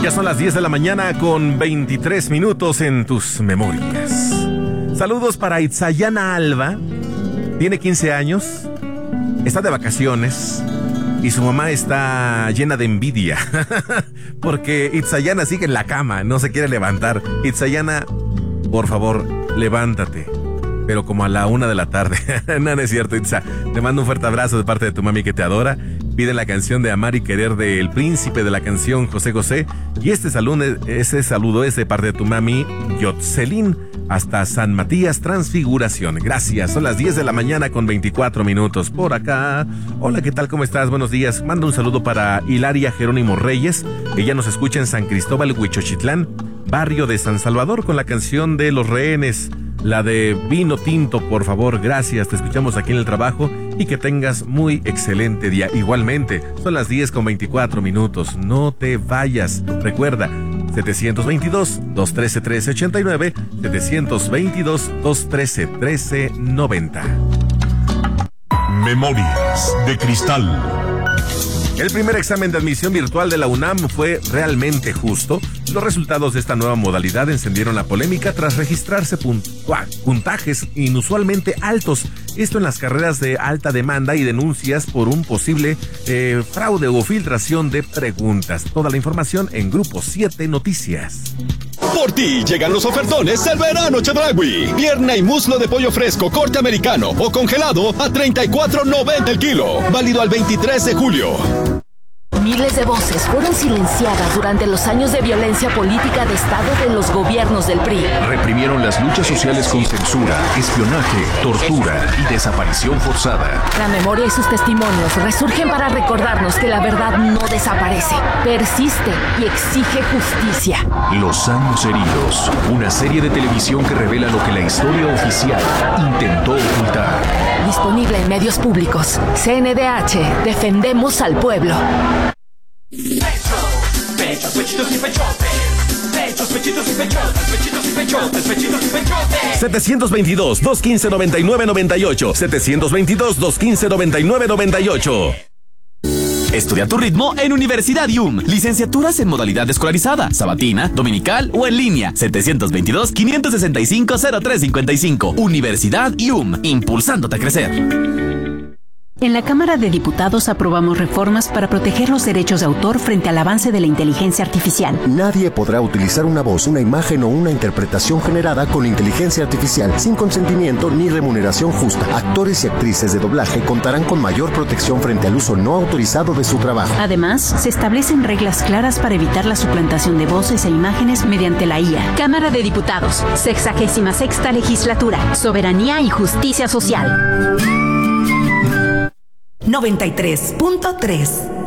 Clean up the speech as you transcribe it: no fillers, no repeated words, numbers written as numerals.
Ya son las 10 de la mañana con 23 minutos en tus memorias. Saludos para Itzayana Alba. Tiene 15 años. Está de vacaciones. Y su mamá está llena de envidia. Porque Itzayana sigue en la cama. No se quiere levantar. Itzayana, por favor, levántate. Pero como a la 1 de la tarde. No es cierto, Itza. Te mando un fuerte abrazo de parte de tu mami que te adora. Pide la canción de Amar y Querer del príncipe de la canción José José. Y ese saludo es de parte de tu mami Yotzelín hasta San Matías Transfiguración. Gracias. Son las 10 de la mañana con 24 minutos por acá. Hola, ¿qué tal? ¿Cómo estás? Buenos días. Mando un saludo para Hilaria Jerónimo Reyes. Ella nos escucha en San Cristóbal, Huichochitlán, barrio de San Salvador, con la canción de Los Rehenes. La de Vino Tinto, por favor, gracias. Te escuchamos aquí en el trabajo y que tengas muy excelente día. Igualmente, son las 10 con 24 minutos. No te vayas. Recuerda, 722-213-1389, 722-213-1390. Memorias de Cristal. El primer examen de admisión virtual de la UNAM fue realmente justo. Los resultados de esta nueva modalidad encendieron la polémica tras registrarse puntajes inusualmente altos. Esto en las carreras de alta demanda y denuncias por un posible fraude o filtración de preguntas. Toda la información en Grupo 7 Noticias. Por ti llegan los ofertones del verano Chedraui. Pierna y muslo de pollo fresco, corte americano o congelado a $34.90 el kilo. Válido al 23 de julio. Miles de voces fueron silenciadas durante los años de violencia política de Estado de los gobiernos del PRI. Reprimieron las luchas sociales con censura, espionaje, tortura y desaparición forzada. La memoria y sus testimonios resurgen para recordarnos que la verdad no desaparece, persiste y exige justicia. Los años heridos, una serie de televisión que revela lo que la historia oficial intentó ocultar. Disponible en medios públicos. CNDH, defendemos al pueblo. Pechos, pechitos y pechotes. Pechos, pechitos y pechotes. Pechitos y pechotes. Pechitos y pechotes. 722-215-9998. 722-215-9998. Estudia tu ritmo en Universidad IUM. Licenciaturas en modalidad escolarizada, sabatina, dominical o en línea. 722-565-0355. Universidad IUM, impulsándote a crecer. En la Cámara de Diputados aprobamos reformas para proteger los derechos de autor frente al avance de la inteligencia artificial. Nadie podrá utilizar una voz, una imagen o una interpretación generada con inteligencia artificial sin consentimiento ni remuneración justa. Actores y actrices de doblaje contarán con mayor protección frente al uso no autorizado de su trabajo. Además, se establecen reglas claras para evitar la suplantación de voces e imágenes mediante la IA. Cámara de Diputados, 66ª Legislatura, Soberanía y Justicia Social. 93.3